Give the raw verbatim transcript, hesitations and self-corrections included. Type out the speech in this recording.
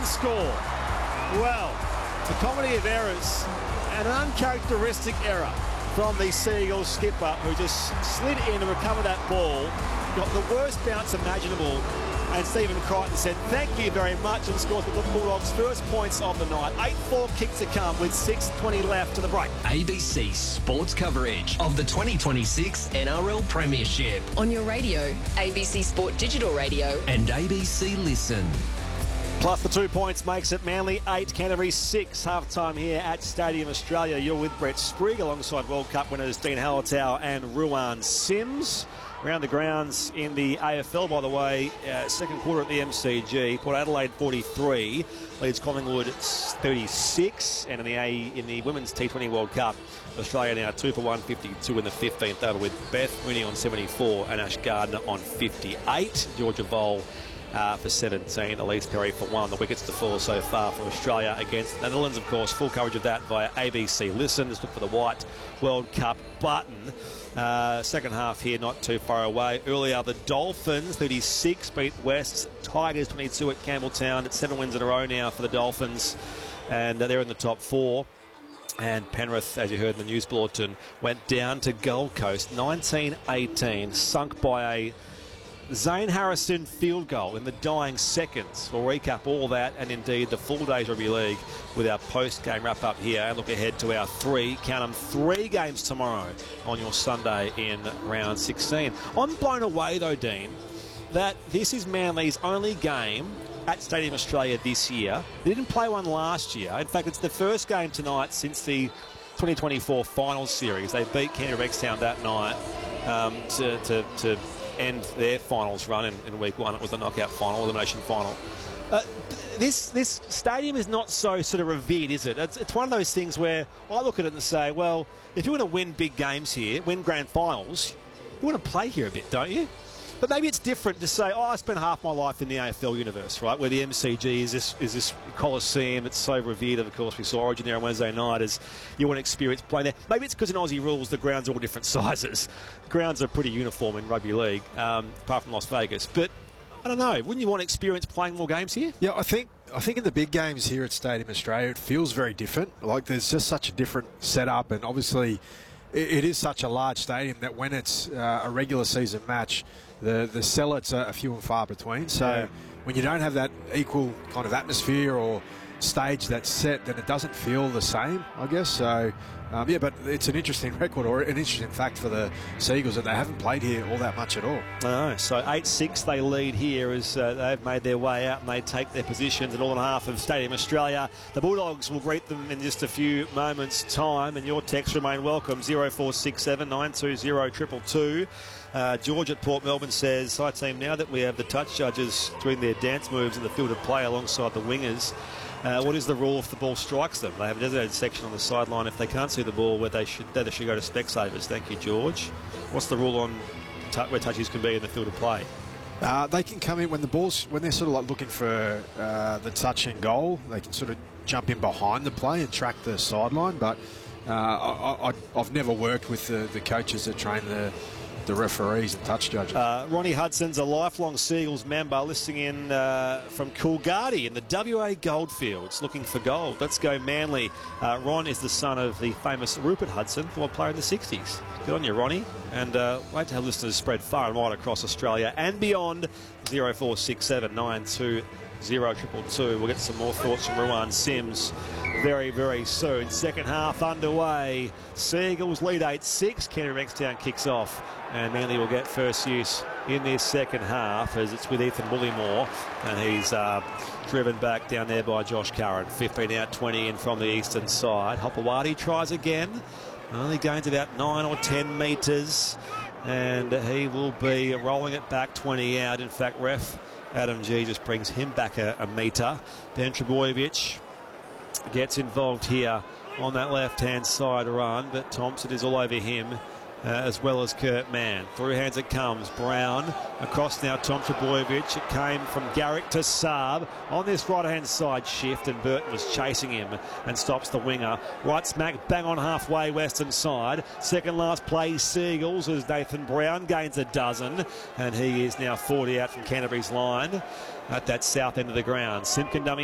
can score. Well, a comedy of errors and an uncharacteristic error from the Seagulls skipper, who just slid in and recovered that ball, got the worst bounce imaginable, and Stephen Crichton said thank you very much and scores the Bulldogs' first points of the night. eight four kick to come with six twenty left to the break. A B C Sports coverage of the twenty twenty-six N R L Premiership. On your radio, A B C Sport Digital Radio and A B C Listen. Plus the two points makes it Manly eight, Canterbury six. Half-time here at Stadium Australia. You're with Brett Sprigg alongside World Cup winners Dean Hallertau and Ruan Sims. Around the grounds in the A F L, by the way, uh, second quarter at the M C G. Port Adelaide forty-three, leads Collingwood thirty-six, and in the A in the Women's T twenty World Cup, Australia now two for one fifty-two in the fifteenth over with Beth Mooney on seventy-four and Ash Gardner on fifty-eight. Georgia Vole uh, for seventeen, Elise Perry for one. The wickets to fall so far for Australia against the Netherlands, of course. Full coverage of that via A B C Listen. Just look for the white World Cup button. Uh, second half here, not too far away. Earlier, the Dolphins, thirty-six, beat West Tigers, twenty-two at Campbelltown. It's seven wins in a row now for the Dolphins, and uh, they're in the top four. And Penrith, as you heard in the news bulletin, went down to Gold Coast, nineteen eighteen, sunk by a Zane Harrison field goal in the dying seconds. We'll recap all that and indeed the full day's rugby league with our post-game wrap-up here and look ahead to our three, count them, three games tomorrow on your Sunday in round sixteen. I'm blown away though, Dean, that this is Manly's only game at Stadium Australia this year. They didn't play one last year. In fact, it's the first game tonight since the twenty twenty-four finals series. They beat Canterbury Bankstown that night um, to... to, to end their finals run in, in week one. It was the knockout final, elimination final. Uh, this this stadium is not so sort of revered, is it? It's, it's one of those things where I look at it and say, well, if you want to win big games here, win grand finals, you want to play here a bit, don't you? But maybe it's different to say, oh, I spent half my life in the A F L universe, right, where the M C G is this is this Coliseum. It's so revered. Of course, we saw Origin there on Wednesday night as you want to experience playing there. Maybe it's because in Aussie rules, the grounds are all different sizes. The grounds are pretty uniform in rugby league, um, apart from Las Vegas. But I don't know. Wouldn't you want to experience playing more games here? Yeah, I think I think in the big games here at Stadium Australia, it feels very different. Like there's just such a different setup, and obviously it, it is such a large stadium that when it's uh, a regular season match, the the sellouts are few and far between. So yeah. When you don't have that equal kind of atmosphere or stage that's set, then it doesn't feel the same, I guess. So um, yeah, but it's an interesting record or an interesting fact for the Seagulls that they haven't played here all that much at all. No, so eight six they lead here as uh, they've made their way out and they take their positions in all and a half of Stadium Australia. The Bulldogs will greet them in just a few moments' time, and your texts remain welcome. zero four six seven nine two zero two two two. Uh, George at Port Melbourne says, hi team, now that we have the touch judges doing their dance moves in the field of play alongside the wingers, uh, what is the rule if the ball strikes them? They have a designated section on the sideline if they can't see the ball where they should, they should go to Specsavers. Thank you, George. What's the rule on t where touches can be in the field of play? Uh, they can come in when the ball's, when they're sort of like looking for uh, the touch and goal, they can sort of jump in behind the play and track the sideline, but uh, I, I, I've never worked with the, the coaches that train the the referees and touch judges. Uh, Ronnie Hudson's a lifelong Seagulls member, listening in uh, from Coolgardie in the W A Goldfields, looking for gold. Let's go Manly. Uh, Ron is the son of the famous Rupert Hudson, former player in the sixties. Good on you, Ronnie. And uh, wait to have listeners spread far and wide across Australia and beyond. zero four six seven nine two zero two two two. We'll get some more thoughts from Ruan Sims very, very soon. Second half underway. Seagulls lead eight six. Canterbury Bankstown kicks off, and Manly will get first use in this second half as it's with Ethan Bullimore, and he's uh, driven back down there by Josh Curran. fifteen out, twenty in from the eastern side. Hopewadi tries again. Only gains about nine or ten metres, and he will be rolling it back twenty out. In fact, ref Adam G just brings him back a, a metre. Ben Trebojevic gets involved here on that left-hand side run, but Thompson is all over him, uh, as well as Kurt Mann. Through hands it comes. Brown across now. Tom Trebojevic. It came from Garrick to Saab on this right-hand side shift, and Burton was chasing him and stops the winger. Right smack bang on halfway western side. Second last play Seagulls as Nathan Brown gains a dozen, and he is now forty out from Canterbury's line at that south end of the ground. Simpkin dummy